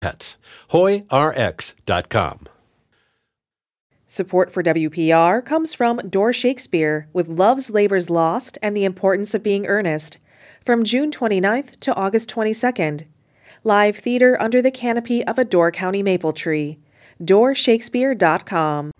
pets. HoyRx.com. Support for WPR comes from Door Shakespeare with Love's Labor's Lost and the Importance of Being Earnest, from June 29th to August 22nd. Live theater under the canopy of a Door County maple tree. DoorShakespeare.com.